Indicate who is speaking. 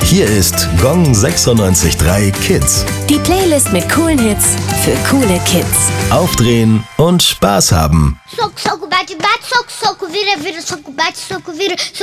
Speaker 1: Hier ist Gong 96.3 Kids.
Speaker 2: Die Playlist mit coolen Hits für coole Kids.
Speaker 1: Aufdrehen und Spaß haben.
Speaker 3: Soco, soco, bate, bate, soco, soco, vira, vira, soco, bate, soco, vira,